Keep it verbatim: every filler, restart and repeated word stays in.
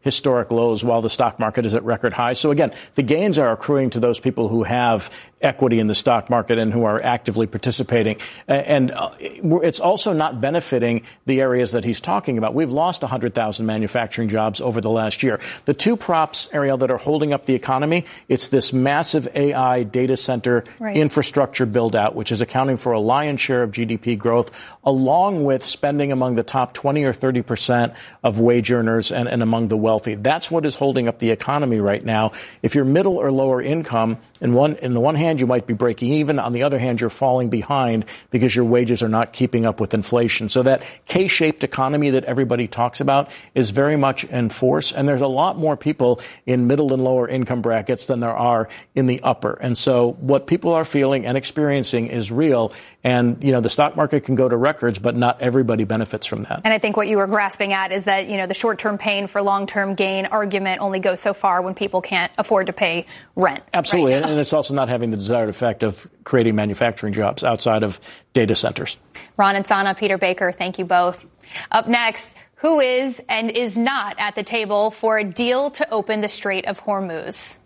historic lows while the stock market is at record highs. So again, the gains are accruing to those people who have equity in the stock market and who are actively participating. And it's also not benefiting the areas that he's talking about. We've lost one hundred thousand manufacturing jobs over the last year. The two props, Ariel, that are holding up the economy, it's this massive A I data center right. infrastructure build out, which is accounting for a lion's share of G D P growth, along with spending among the top twenty or thirty percent of wage earners and, and among the wealthy. That's what is holding up the economy right now. If you're middle or lower income, in one, in the one hand, you might be breaking even. On the other hand, you're falling behind because your wages are not keeping up with inflation. So that K-shaped economy that everybody talks about is very much in force. And there's a lot more people in middle and lower income brackets than there are in the upper. And so what people are feeling and experiencing is real. And, you know, the stock market can go to records, but not everybody benefits from that. And I think what you were grasping at is that, you know, the short-term pain for long-term gain argument only goes so far when people can't afford to pay rent. Absolutely. Right and it's also not having the desired effect of creating manufacturing jobs outside of data centers. Ron Insana, Peter Baker, thank you both. Up next, who is and is not at the table for a deal to open the Strait of Hormuz?